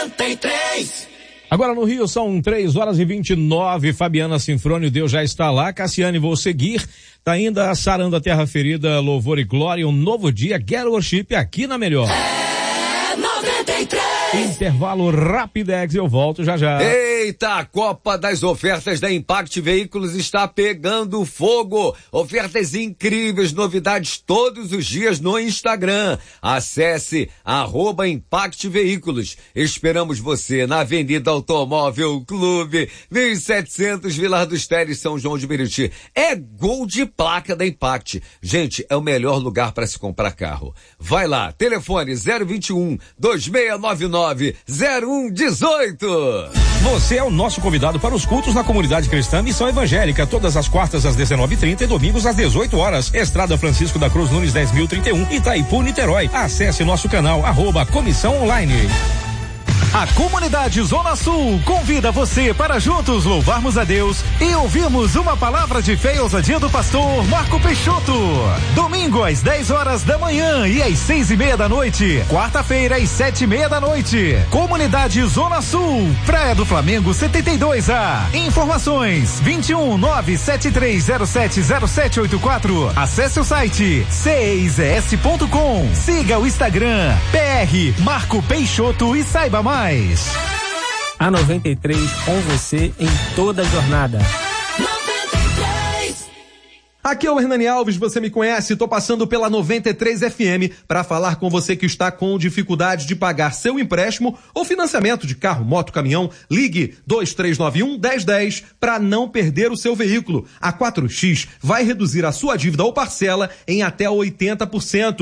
93. Agora no Rio são 3h29, Fabiana Sinfrônio, Deus já está lá, Cassiane, vou seguir, tá ainda sarando a terra ferida, louvor e glória, um novo dia, Get Worship aqui na Melhor. É 93. Intervalo Rapidex, eu volto já já. Eita, a Copa das Ofertas da Impact Veículos está pegando fogo. Ofertas incríveis, novidades todos os dias no Instagram. Acesse @Impact Veículos. Esperamos você na Avenida Automóvel Clube, 1700 Vilar dos Teles, São João de Meriti. É gol de placa da Impact. Gente, é o melhor lugar para se comprar carro. Vai lá, telefone 021-2699-0118. Você é o nosso convidado para os cultos na comunidade cristã Missão Evangélica, todas as quartas às 19h30 e domingos às 18 horas. Estrada Francisco da Cruz Nunes 10.031, Itaipu, Niterói. Acesse nosso canal @Comissão Online. A comunidade Zona Sul convida você para juntos louvarmos a Deus e ouvirmos uma palavra de fé e ousadia do pastor Marco Peixoto. Domingo às 10 horas da manhã e às 6:30 da noite. Quarta-feira às 7:30 da noite. Comunidade Zona Sul, Praia do Flamengo 72A. Informações 21973070784. Acesse o site ceizs.com. Siga o Instagram PR Marco Peixoto e saiba mais. A 93 com você em toda a jornada. 93. Aqui é o Hernani Alves, você me conhece, tô passando pela 93 FM para falar com você que está com dificuldade de pagar seu empréstimo ou financiamento de carro, moto, caminhão. Ligue 2391-1010 para não perder o seu veículo. A 4X vai reduzir a sua dívida ou parcela em até 80%.